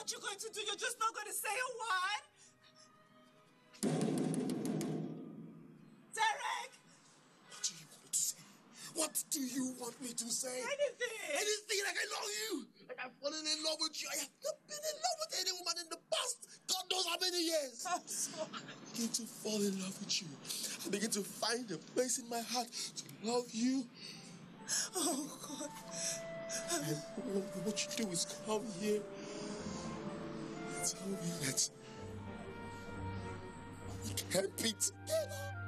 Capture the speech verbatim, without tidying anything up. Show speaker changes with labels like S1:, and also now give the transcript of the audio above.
S1: What you going to do? You're just not going to say a word? Derek!
S2: What do you want me to say? What do you want me to say?
S1: Anything!
S2: Anything, like I love you! Like I've fallen in love with you. I have not been in love with any woman in the past. God knows how many years.
S1: I'm sorry.
S2: I begin to fall in love with you. I begin to find a place in my heart to love you.
S1: Oh, God.
S2: And what you do is come here and tell me that we can't be together.